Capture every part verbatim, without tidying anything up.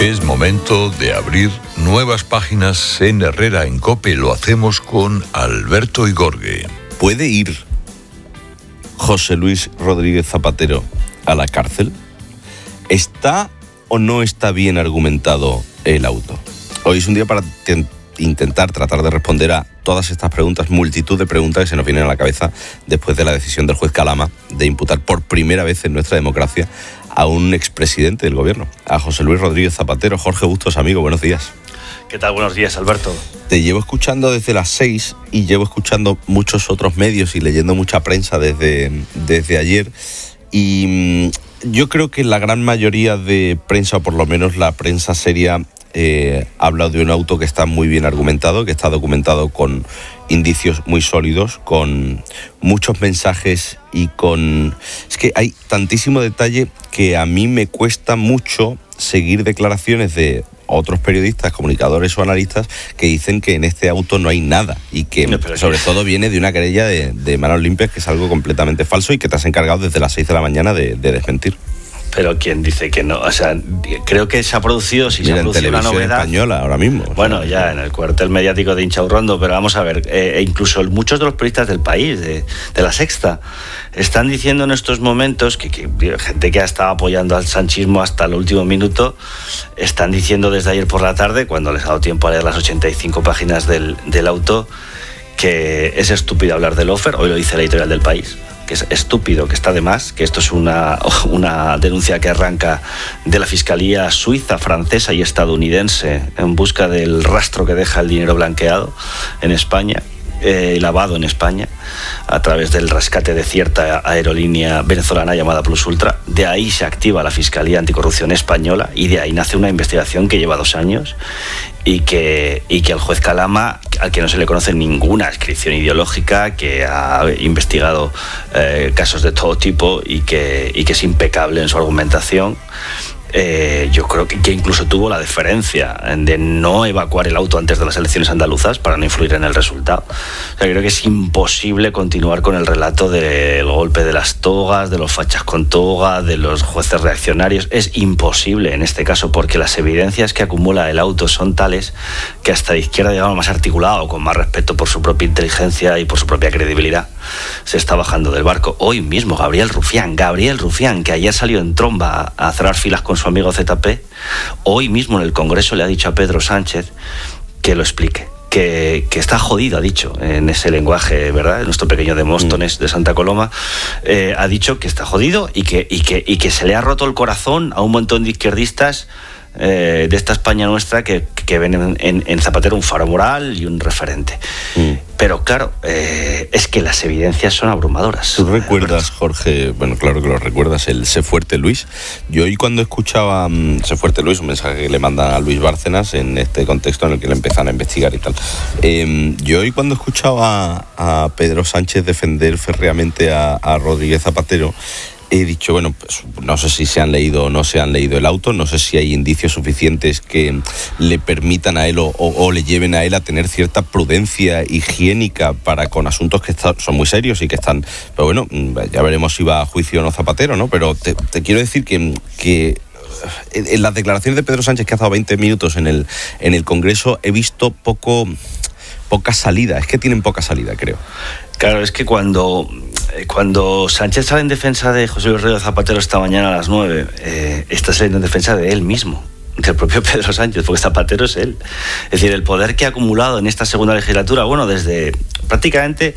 Es momento de abrir nuevas páginas en Herrera en COPE. Lo hacemos con Alberto Igorgue. ¿Puede ir José Luis Rodríguez Zapatero a la cárcel? ¿Está o no está bien argumentado el auto? Hoy es un día para t- intentar tratar de responder a todas estas preguntas, multitud de preguntas que se nos vienen a la cabeza después de la decisión del juez Calama de imputar por primera vez en nuestra democracia a un expresidente del gobierno, a José Luis Rodríguez Zapatero. Jorge Bustos, amigo, buenos días. ¿Qué tal? Buenos días, Alberto. Te llevo escuchando desde las seis y llevo escuchando muchos otros medios y leyendo mucha prensa desde, desde ayer. Y mmm, yo creo que la gran mayoría de prensa, o por lo menos la prensa seria, eh, ha hablado de un auto que está muy bien argumentado, que está documentado con indicios muy sólidos, con muchos mensajes y con... Es que hay tantísimo detalle que a mí me cuesta mucho seguir declaraciones de otros periodistas, comunicadores o analistas que dicen que en este auto no hay nada y que no, sobre que... todo viene de una querella de, de manos limpias, que es algo completamente falso y que te has encargado desde las seis de la mañana de, de desmentir. Pero ¿quién dice que no? O sea, creo que se ha producido, si Mira, se ha producido en televisión una novedad española ahora mismo. Bueno, o sea, ya en el cuartel mediático de Inchaurrondo, pero vamos a ver, eh, incluso muchos de los periodistas del país, de, de La Sexta, están diciendo en estos momentos que, que gente que ha estado apoyando al sanchismo hasta el último minuto, están diciendo desde ayer por la tarde, cuando les ha dado tiempo a leer las ochenta y cinco páginas del, del auto, que es estúpido hablar del Lofer. Hoy lo dice la editorial del País, que es estúpido, que está de más, que esto es una, una denuncia que arranca de la Fiscalía suiza, francesa y estadounidense en busca del rastro que deja el dinero blanqueado en España, eh, lavado en España, a través del rescate de cierta aerolínea venezolana llamada Plus Ultra. De ahí se activa la Fiscalía Anticorrupción Española y de ahí nace una investigación que lleva dos años y que, y que el juez Calama, al que no se le conoce ninguna adscripción ideológica, que ha investigado eh, casos de todo tipo y que, y que es impecable en su argumentación, Eh, yo creo que, que incluso tuvo la deferencia de no evacuar el auto antes de las elecciones andaluzas para no influir en el resultado. O sea, creo que es imposible continuar con el relato del golpe de las togas, de los fachas con toga, de los jueces reaccionarios. Es imposible en este caso, porque las evidencias que acumula el auto son tales que hasta la izquierda, digamos, más articulado, con más respeto por su propia inteligencia y por su propia credibilidad, se está bajando del barco. Hoy mismo Gabriel Rufián, Gabriel Rufián, que ayer salió en tromba a cerrar filas con su amigo Z P, hoy mismo en el Congreso le ha dicho a Pedro Sánchez que lo explique, que, que está jodido, ha dicho, en ese lenguaje, ¿verdad? Nuestro pequeño Demóstenes de Santa Coloma, eh, ha dicho que está jodido y que, y, que, y que se le ha roto el corazón a un montón de izquierdistas eh, de esta España nuestra que, que ven en, en, en Zapatero un faro moral y un referente. Mm. Pero claro, eh, es que las evidencias son abrumadoras. ¿Tú recuerdas, Jorge? Bueno, claro que lo recuerdas, el Sé Fuerte Luis. Yo hoy cuando escuchaba um, Sé Fuerte Luis, un mensaje que le mandan a Luis Bárcenas en este contexto en el que le empiezan a investigar y tal. Eh, yo hoy cuando escuchaba a, a Pedro Sánchez defender férreamente a, a Rodríguez Zapatero, he dicho, bueno, pues no sé si se han leído o no se han leído el auto, no sé si hay indicios suficientes que le permitan a él o, o, o le lleven a él a tener cierta prudencia higiénica para con asuntos que está, son muy serios y que están... Pero bueno, ya veremos si va a juicio o no Zapatero, ¿no? Pero te, te quiero decir que... que en las declaraciones de Pedro Sánchez, que ha estado veinte minutos en el, en el Congreso, he visto poco... poca salida, es que tienen poca salida, creo. Claro, es que cuando, cuando Sánchez sale en defensa de José Luis Rodríguez Zapatero esta mañana a las nueve, eh, está saliendo en defensa de él mismo, del propio Pedro Sánchez, porque Zapatero es él. Es decir, el poder que ha acumulado en esta segunda legislatura, bueno, desde prácticamente...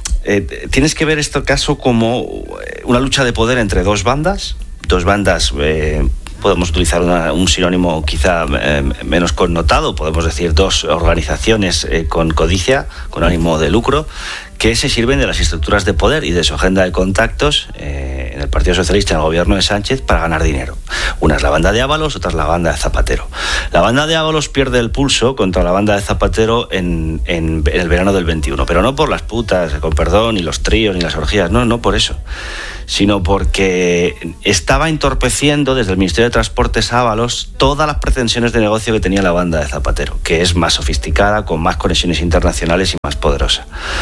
Eh, tienes que ver este caso como una lucha de poder entre dos bandas, dos bandas... Eh, podemos utilizar una, un sinónimo quizá eh, menos connotado, podemos decir dos organizaciones eh, con codicia, con ánimo de lucro, que se sirven de las estructuras de poder y de su agenda de contactos eh, en el Partido Socialista, en el gobierno de Sánchez, para ganar dinero. Una es la banda de Ábalos, otra es la banda de Zapatero. La banda de Ábalos pierde el pulso contra la banda de Zapatero en, en, en el verano del veintiuno, pero no por las putas, con perdón, ni los tríos, ni las orgías, no, no por eso, sino porque estaba entorpeciendo desde el Ministerio de Transportes a Ábalos todas las pretensiones de negocio que tenía la banda de Zapatero, que es más sofisticada, con más conexiones internacionales y más poderosa. Y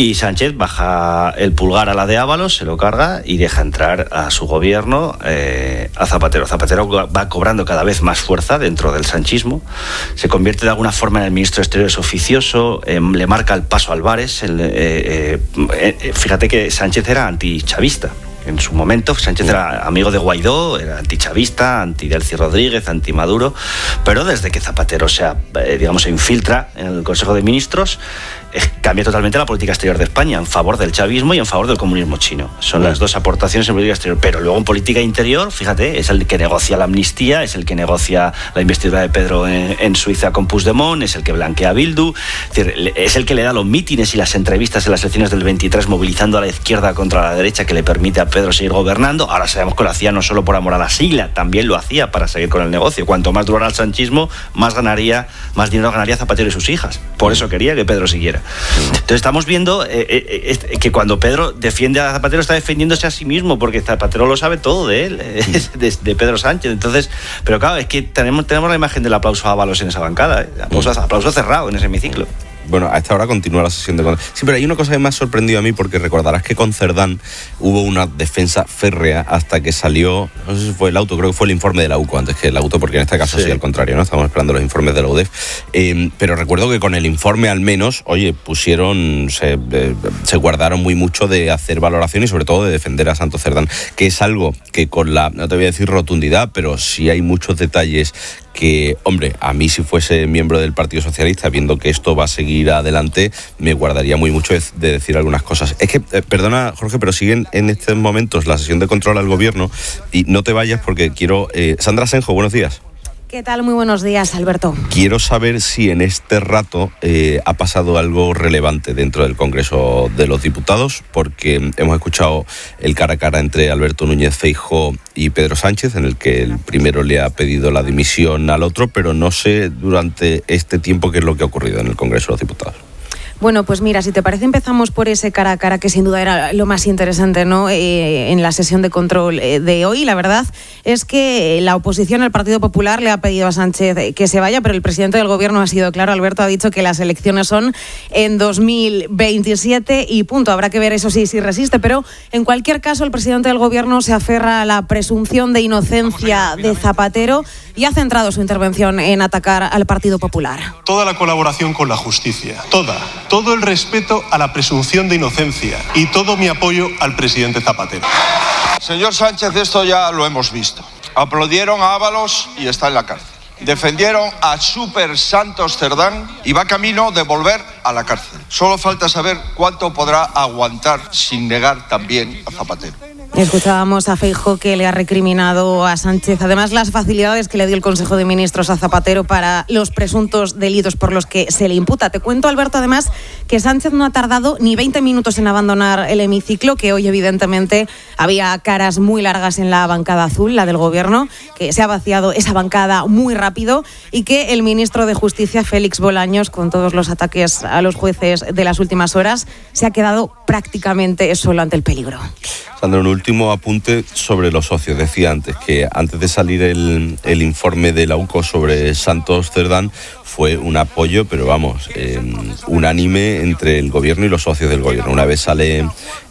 Y Sánchez baja el pulgar a la de Ábalos, se lo carga y deja entrar a su gobierno eh, a Zapatero. Zapatero va cobrando cada vez más fuerza dentro del sanchismo, se convierte de alguna forma en el ministro de Exteriores oficioso, eh, le marca el paso a Álvarez. El, eh, eh, fíjate que Sánchez era antichavista. En su momento, Sánchez era amigo de Guaidó, era antichavista, anti-Delcy Rodríguez, anti-Maduro, pero desde que Zapatero se, eh, digamos, se infiltra en el Consejo de Ministros, eh, cambia totalmente la política exterior de España en favor del chavismo y en favor del comunismo chino. Son las dos aportaciones en política exterior. Pero luego en política interior, fíjate, es el que negocia la amnistía, es el que negocia la investidura de Pedro en, en Suiza con Puigdemont, es el que blanquea a Bildu, es decir, es el que le da los mítines y las entrevistas en las elecciones del veintitrés, movilizando a la izquierda contra la derecha, que le permite a Pedro seguir gobernando. Ahora sabemos que lo hacía no solo por amor a la sigla, también lo hacía para seguir con el negocio. Cuanto más durara el sanchismo, más ganaría, más dinero ganaría Zapatero y sus hijas. Por eso quería que Pedro siguiera. Entonces estamos viendo eh, eh, que cuando Pedro defiende a Zapatero, está defendiéndose a sí mismo, porque Zapatero lo sabe todo de él, eh, de, de Pedro Sánchez. Entonces, pero claro, es que tenemos, tenemos la imagen del aplauso a Ábalos en esa bancada, eh. aplauso, aplauso cerrado en ese hemiciclo. Bueno, a esta hora continúa la sesión de control. Sí, pero hay una cosa que me ha sorprendido a mí, porque recordarás que con Cerdán hubo una defensa férrea hasta que salió, no sé si fue el auto, creo que fue el informe de la U C O antes que el auto, porque en este caso sí, sí al contrario, ¿no? Estamos esperando los informes de la U D E F. Eh, pero recuerdo que con el informe al menos, oye, pusieron, se, eh, se guardaron muy mucho de hacer valoración y sobre todo de defender a Santos Cerdán, que es algo que con la, no te voy a decir rotundidad, pero sí hay muchos detalles que, hombre, a mí si fuese miembro del Partido Socialista, viendo que esto va a seguir adelante, me guardaría muy mucho de, de decir algunas cosas. Es que, eh, perdona, Jorge, pero siguen en estos momentos la sesión de control al gobierno y no te vayas porque quiero... Eh, Sandra Senjo, buenos días. ¿Qué tal? Muy buenos días, Alberto. Quiero saber si en este rato eh, ha pasado algo relevante dentro del Congreso de los Diputados, porque hemos escuchado el cara a cara entre Alberto Núñez Feijóo y Pedro Sánchez, en el que el primero le ha pedido la dimisión al otro, pero no sé durante este tiempo qué es lo que ha ocurrido en el Congreso de los Diputados. Bueno, pues mira, si te parece empezamos por ese cara a cara que sin duda era lo más interesante, ¿no? Eh, en la sesión de control eh, de hoy. La verdad es que la oposición, el Partido Popular, le ha pedido a Sánchez que se vaya, pero el presidente del gobierno ha sido claro. Alberto ha dicho que las elecciones son en dos mil veintisiete y punto. Habrá que ver eso sí, si resiste, pero en cualquier caso el presidente del gobierno se aferra a la presunción de inocencia de Zapatero y ha centrado su intervención en atacar al Partido Popular. Toda la colaboración con la justicia, toda. Todo el respeto a la presunción de inocencia y todo mi apoyo al presidente Zapatero. Señor Sánchez, esto ya lo hemos visto. Aplaudieron a Ábalos y está en la cárcel. Defendieron a Super Santos Cerdán y va camino de volver a la cárcel. Solo falta saber cuánto podrá aguantar sin negar también a Zapatero. Escuchábamos a Feijóo que le ha recriminado a Sánchez, además, las facilidades que le dio el Consejo de Ministros a Zapatero para los presuntos delitos por los que se le imputa. Te cuento, Alberto, además, que Sánchez no ha tardado ni veinte minutos en abandonar el hemiciclo, que hoy evidentemente había caras muy largas en la bancada azul, la del gobierno, que se ha vaciado esa bancada muy rápido y que el ministro de Justicia, Félix Bolaños, con todos los ataques a los jueces de las últimas horas, se ha quedado prácticamente solo ante el peligro. Sandra, un último apunte sobre los socios. Decía antes que antes de salir el, el informe de la U C O sobre Santos Cerdán fue un apoyo, pero vamos, eh, unánime entre el gobierno y los socios del gobierno. Una vez sale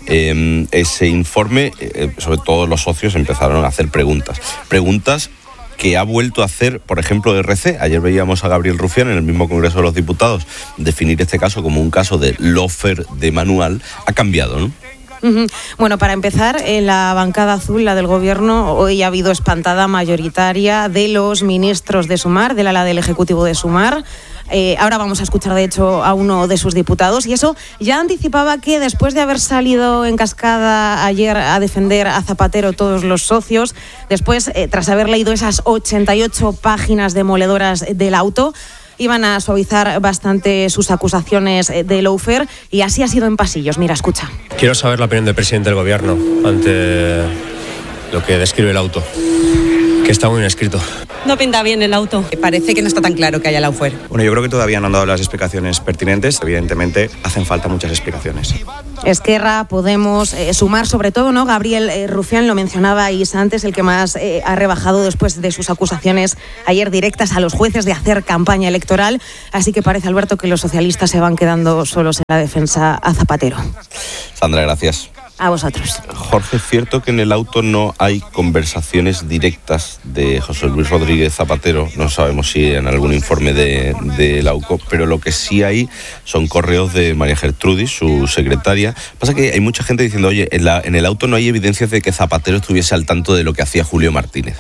eh, ese informe, eh, sobre todo los socios empezaron a hacer preguntas. Preguntas que ha vuelto a hacer, por ejemplo, R C. Ayer veíamos a Gabriel Rufián en el mismo Congreso de los Diputados definir este caso como un caso de lofer de manual. Ha cambiado, ¿no? Bueno, para empezar, en la bancada azul, la del gobierno, hoy ha habido espantada mayoritaria de los ministros de Sumar, del ala del Ejecutivo de Sumar. Eh, ahora vamos a escuchar, de hecho, a uno de sus diputados, y eso ya anticipaba que después de haber salido en cascada ayer a defender a Zapatero todos los socios, después, eh, tras haber leído esas ochenta y ocho páginas demoledoras del auto, iban a suavizar bastante sus acusaciones de lawfare, y así ha sido en pasillos. Mira, escucha. Quiero saber la opinión del presidente del gobierno ante lo que describe el auto, que está muy bien escrito. No pinta bien el auto. Parece que no está tan claro que haya Lawfare. Bueno, yo creo que todavía no han dado las explicaciones pertinentes. Evidentemente, hacen falta muchas explicaciones. Esquerra, Podemos, eh, Sumar, sobre todo, ¿no? Gabriel eh, Rufián, lo mencionaba Isa antes, el que más eh, ha rebajado después de sus acusaciones ayer directas a los jueces de hacer campaña electoral. Así que parece, Alberto, que los socialistas se van quedando solos en la defensa a Zapatero. Sandra, gracias. A vosotros. Jorge, ¿es cierto que en el auto no hay conversaciones directas de José Luis Rodríguez Zapatero? No sabemos si en algún informe de, de la U C O, pero lo que sí hay son correos de María Gertrudis, su secretaria. Pasa que hay mucha gente diciendo, oye, en, la, en el auto no hay evidencias de que Zapatero estuviese al tanto de lo que hacía Julio Martínez.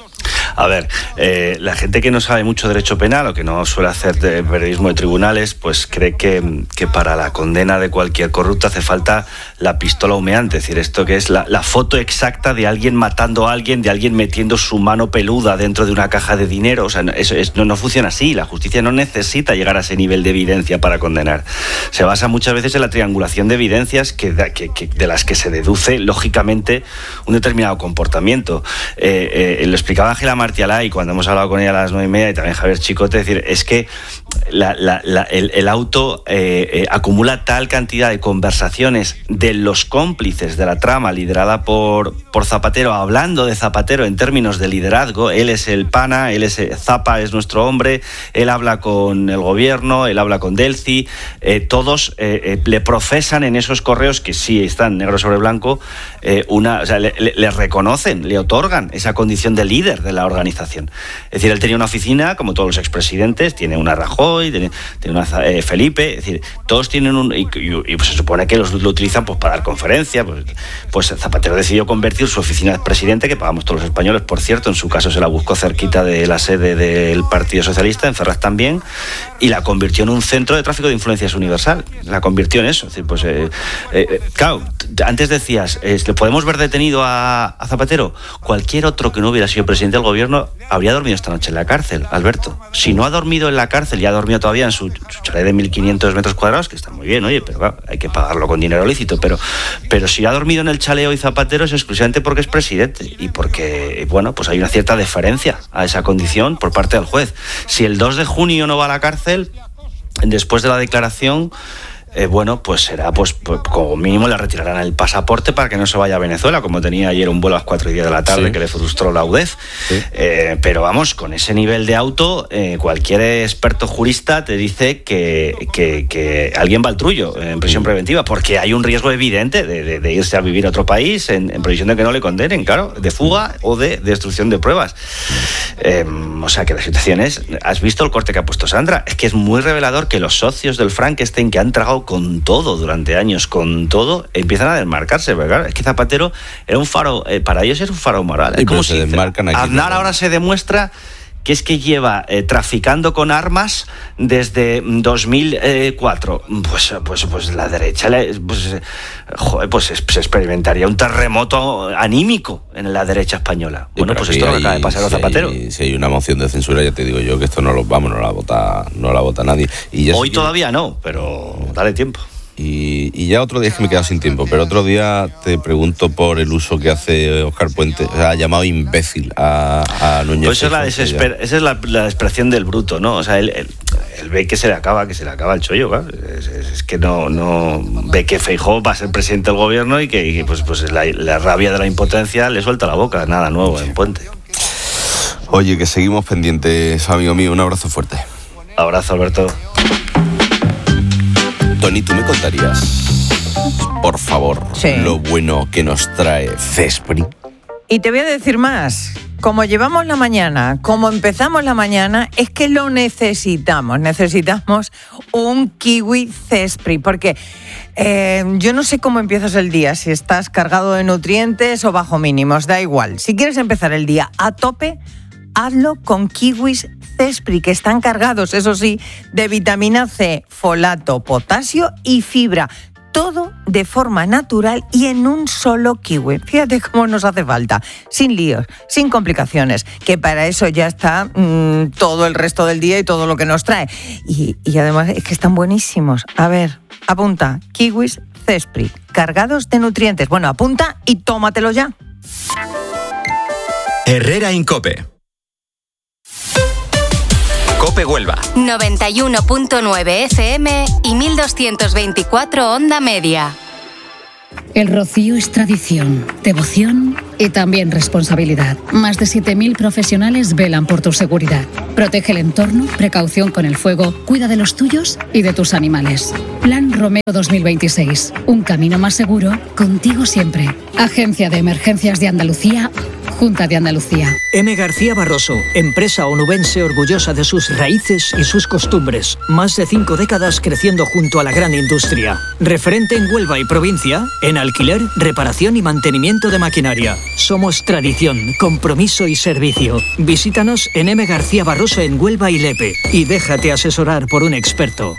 A ver, eh, la gente que no sabe mucho derecho penal o que no suele hacer de periodismo de tribunales, pues cree que, que para la condena de cualquier corrupto hace falta la pistola humeante. Es decir, esto que es la, la foto exacta de alguien matando a alguien, de alguien metiendo su mano peluda dentro de una caja de dinero. O sea, eso es, no, no funciona así. La justicia no necesita llegar a ese nivel de evidencia para condenar. Se basa muchas veces en la triangulación de evidencias que, que, que, de las que se deduce, lógicamente, un determinado comportamiento. Eh, eh, lo explicaba Ángela Martialay cuando hemos hablado con ella a las nueve y media y también Javier Chicote, es decir, es que la, la, la, el, el auto eh, eh, acumula tal cantidad de conversaciones de los cómplices de la trama liderada por, por Zapatero, hablando de Zapatero en términos de liderazgo. Él es el pana, él es Zapa, es nuestro hombre, él habla con el gobierno, él habla con Delcy, eh, todos eh, eh, le profesan en esos correos que sí están negro sobre blanco, eh, una, o sea, le, le, le reconocen, le otorgan esa condición de líder de la organización. Es decir, él tenía una oficina, como todos los expresidentes, tiene una Rajoy, tiene, tiene una eh, Felipe, es decir, todos tienen un... Y, y, y pues se supone que los, lo utilizan pues para dar conferencias. Pues, pues Zapatero decidió convertir su oficina de presidente, que pagamos todos los españoles, por cierto, en su caso se la buscó cerquita de la sede del Partido Socialista, en Ferraz también, y la convirtió en un centro de tráfico de influencias universal. La convirtió en eso. Es decir, pues, eh, eh, claro, antes decías, eh, ¿le podemos ver detenido a, a Zapatero? Cualquier otro que no hubiera sido presidente del gobierno habría dormido esta noche en la cárcel, Alberto. Si no ha dormido en la cárcel y ha dormido todavía en su, su chalet de mil quinientos metros cuadrados, que está muy bien, oye, pero claro, hay que pagarlo con dinero lícito, pero, pero si ha dormido en el chalet hoy Zapatero es exclusivamente porque es presidente y porque, bueno, pues hay una cierta deferencia a esa condición por parte del juez. Si el dos de junio no va a la cárcel, después de la declaración, Eh, bueno, pues será, pues, pues como mínimo le retirarán el pasaporte para que no se vaya a Venezuela, como tenía ayer un vuelo a las cuatro y diez de la tarde, sí, que le frustró la U D E F. Sí. Eh, pero vamos, con ese nivel de auto, eh, cualquier experto jurista te dice que, que, que alguien va al trullo en prisión preventiva, porque hay un riesgo evidente de, de, de irse a vivir a otro país en, en previsión de que no le condenen, claro, de fuga o de, de destrucción de pruebas. Eh, o sea que la situación es, ¿has visto el corte que ha puesto Sandra? Es que es muy revelador que los socios del Frankenstein, que han tragado con todo durante años, con todo, empiezan a desmarcarse, ¿verdad? Es que Zapatero era un faro, eh, para ellos es un faro moral. Es como si Aznar ahora se demuestra que es que lleva eh, traficando con armas desde dos mil cuatro. Pues, pues, pues la derecha, pues, joder, pues se experimentaría un terremoto anímico en la derecha española. Sí, bueno, pues esto es lo que acaba de pasar a si Zapatero. Hay, si hay una moción de censura, ya te digo yo que esto no lo vamos, no la vota, no la vota nadie. Y ya Hoy todavía no, pero dale tiempo. Y, y ya otro día es que me he quedado sin tiempo, pero otro día te pregunto por el uso que hace Óscar Puente, o sea, ha llamado imbécil a, a Núñez. Pues esa es, la, desesper- esa es la, la expresión del bruto, ¿no? O sea, él, él, él ve que se le acaba, que se le acaba el chollo, claro. Es, es, es que no, no ve que Feijóo va a ser presidente del gobierno y que y pues, pues la, la rabia de la impotencia le suelta la boca, nada nuevo en Puente. Oye, que seguimos pendientes, amigo mío, un abrazo fuerte. Abrazo, Alberto. Tony, ¿tú me contarías, por favor, sí, lo bueno que nos trae Cespri? Y te voy a decir más. Como llevamos la mañana, como empezamos la mañana, es que lo necesitamos. Necesitamos un kiwi Cespri, porque eh, yo no sé cómo empiezas el día, si estás cargado de nutrientes o bajo mínimos, da igual. Si quieres empezar el día a tope, hazlo con kiwis Cespri, que están cargados, eso sí, de vitamina C, folato, potasio y fibra. Todo de forma natural y en un solo kiwi. Fíjate cómo nos hace falta. Sin líos, sin complicaciones, que para eso ya está mmm, todo el resto del día y todo lo que nos trae. Y, y además es que están buenísimos. A ver, apunta, kiwis Cespri, cargados de nutrientes. Bueno, apunta y tómatelo ya. Herrera en COPE. Cope Huelva. noventa y uno punto nueve F M y mil doscientos veinticuatro onda media. El rocío es tradición, devoción y también responsabilidad. Más de siete mil profesionales velan por tu seguridad. Protege el entorno, precaución con el fuego, cuida de los tuyos y de tus animales. Plan Romeo dos mil veintiséis. Un camino más seguro, contigo siempre. Agencia de Emergencias de Andalucía, Junta de Andalucía. M. García Barroso, empresa onubense orgullosa de sus raíces y sus costumbres. Más de cinco décadas creciendo junto a la gran industria. Referente en Huelva y provincia, en alquiler, reparación y mantenimiento de maquinaria. Somos tradición, compromiso y servicio. Visítanos en M. García Barroso en Huelva y Lepe y déjate asesorar por un experto.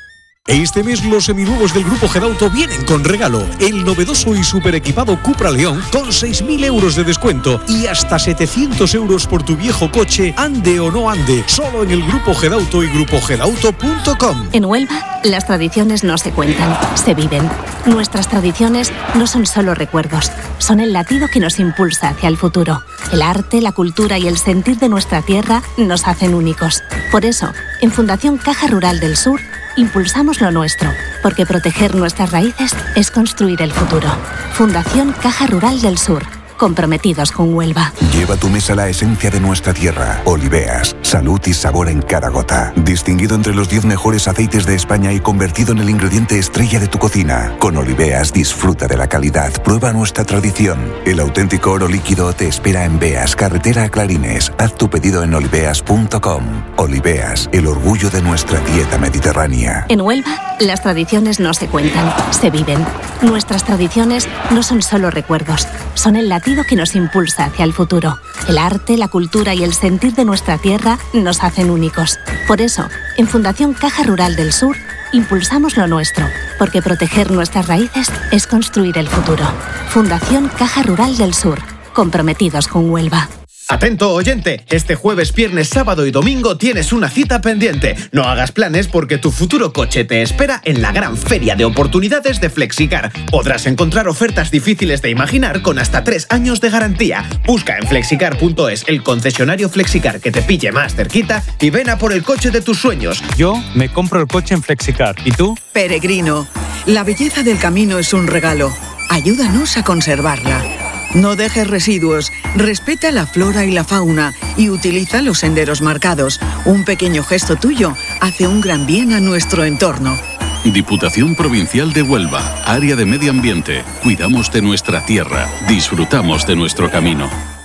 Este mes los seminuevos del Grupo Gedauto vienen con regalo. El novedoso y super equipado Cupra León con seis mil euros de descuento y hasta setecientos euros por tu viejo coche, ande o no ande. Solo en el Grupo Gedauto y grupo gedauto punto com. En Huelva, las tradiciones no se cuentan, se viven. Nuestras tradiciones no son solo recuerdos, son el latido que nos impulsa hacia el futuro. El arte, la cultura y el sentir de nuestra tierra nos hacen únicos. Por eso, en Fundación Caja Rural del Sur, impulsamos lo nuestro, porque proteger nuestras raíces es construir el futuro. Fundación Caja Rural del Sur, comprometidos con Huelva. Lleva a tu mesa la esencia de nuestra tierra. Oliveas, salud y sabor en cada gota. Distinguido entre los diez mejores aceites de España y convertido en el ingrediente estrella de tu cocina. Con Oliveas disfruta de la calidad, prueba nuestra tradición. El auténtico oro líquido te espera en Beas, carretera a Clarines. Haz tu pedido en oliveas punto com. Oliveas, el orgullo de nuestra dieta mediterránea. En Huelva, las tradiciones no se cuentan, se viven. Nuestras tradiciones no son solo recuerdos, son el latido que nos impulsa hacia el futuro. El arte, la cultura y el sentir de nuestra tierra nos hacen únicos. Por eso, en Fundación Caja Rural del Sur, impulsamos lo nuestro, porque proteger nuestras raíces es construir el futuro. Fundación Caja Rural del Sur, comprometidos con Huelva. Atento oyente, este jueves, viernes, sábado y domingo tienes una cita pendiente. No hagas planes porque tu futuro coche te espera en la gran feria de oportunidades de Flexicar. Podrás encontrar ofertas difíciles de imaginar con hasta tres años de garantía. Busca en flexicar punto es el concesionario Flexicar que te pille más cerquita y ven a por el coche de tus sueños. Yo me compro el coche en Flexicar. ¿Y tú? Peregrino, la belleza del camino es un regalo. Ayúdanos a conservarla. No dejes residuos, respeta la flora y la fauna y utiliza los senderos marcados. Un pequeño gesto tuyo hace un gran bien a nuestro entorno. Diputación Provincial de Huelva, Área de Medio Ambiente. Cuidamos de nuestra tierra, disfrutamos de nuestro camino.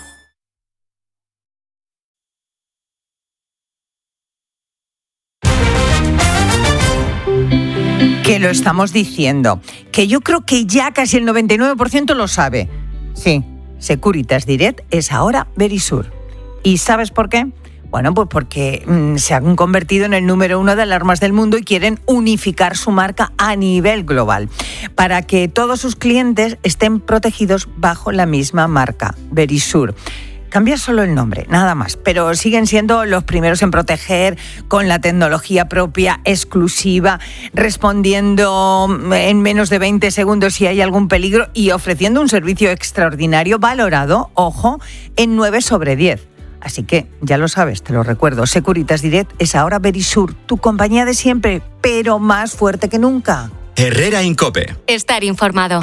Que lo estamos diciendo, que yo creo que ya casi el noventa y nueve por ciento lo sabe. Sí, Securitas Direct es ahora Verisur. ¿Y sabes por qué? Bueno, pues porque mmm, se han convertido en el número uno de alarmas del mundo y quieren unificar su marca a nivel global para que todos sus clientes estén protegidos bajo la misma marca, Verisur. Cambia solo el nombre, nada más, pero siguen siendo los primeros en proteger con la tecnología propia, exclusiva, respondiendo en menos de veinte segundos si hay algún peligro y ofreciendo un servicio extraordinario valorado, ojo, en nueve sobre diez. Así que, ya lo sabes, te lo recuerdo, Securitas Direct es ahora Verisur, tu compañía de siempre, pero más fuerte que nunca. Herrera en Cope. Estar informado.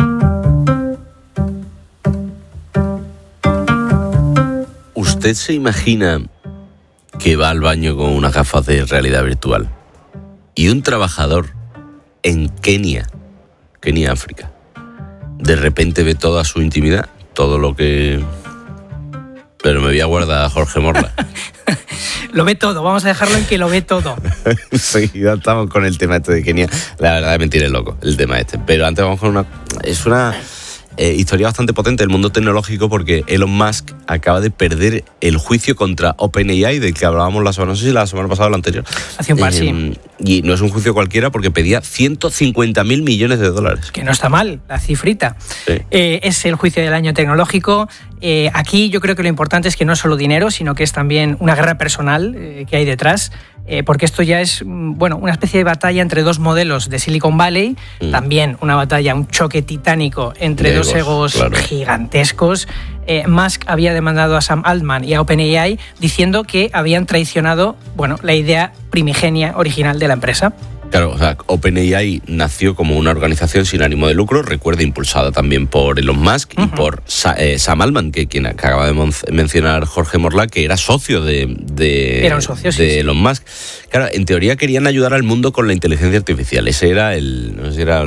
¿Usted se imagina que va al baño con unas gafas de realidad virtual y un trabajador en Kenia, Kenia, África, de repente ve toda su intimidad, todo lo que... Pero me voy a guardar a Jorge Morla. Lo ve todo, vamos a dejarlo en que lo ve todo. Sí, ya estamos con el tema este de Kenia. La verdad, mentira, es loco el tema este. Pero antes vamos con una... Es una... Eh, historia bastante potente del mundo tecnológico porque Elon Musk acaba de perder el juicio contra OpenAI del que hablábamos la semana, no sé si la semana pasada o la anterior. Hace un par, eh, sí. Y no es un juicio cualquiera porque pedía ciento cincuenta mil millones de dólares. Que no está mal, la cifrita. Sí. Eh, es el juicio del año tecnológico. Eh, aquí yo creo que lo importante es que no es solo dinero, sino que es también una guerra personal eh, que hay detrás. Eh, porque esto ya es, bueno, una especie de batalla entre dos modelos de Silicon Valley, mm. también una batalla, un choque titánico entre de dos egos, egos claro. gigantescos. Eh, Musk había demandado a Sam Altman y a OpenAI diciendo que habían traicionado, bueno, la idea primigenia original de la empresa. Claro, o sea, OpenAI nació como una organización sin ánimo de lucro, recuerda, impulsada también por Elon Musk uh-huh. y por Sa- eh, Sam Altman, que quien acaba de mon- mencionar Jorge Morla, que era socio de, de, era un socio, de sí, Elon sí. Musk. Claro, en teoría querían ayudar al mundo con la inteligencia artificial. Ese era el, no sé si era